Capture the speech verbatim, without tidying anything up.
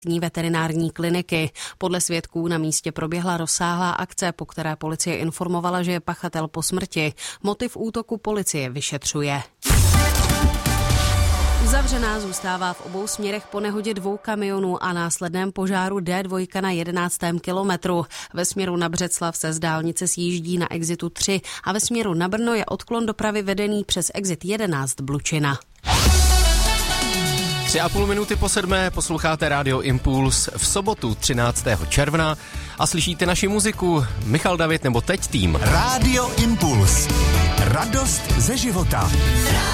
veterinární kliniky. Podle svědků na místě proběhla rozsáhlá akce, po které policie informovala, že je pachatel po smrti. Motiv útoku policie vyšetřuje. Uzavřená zůstává v obou směrech po nehodě dvou kamionů a následném požáru D dva na jedenáctém kilometru. Ve směru na Břeclav se z dálnice sjíždí na exitu tři a ve směru na Brno je odklon dopravy vedený přes exit jedenáct Blučina. Tři a půl minuty po sedmé posloucháte Radio Impuls v sobotu třináctého června a slyšíte naši muziku. Michal David nebo Teď tým. Radio Impuls. Radost ze života.